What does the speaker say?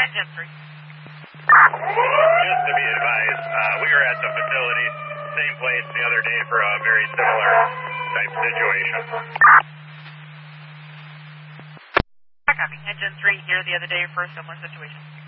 Engine 3. Just to be advised, we were at the facility, same place the other day for a very similar type situation. Copy. Engine 3 here the other day for a similar situation.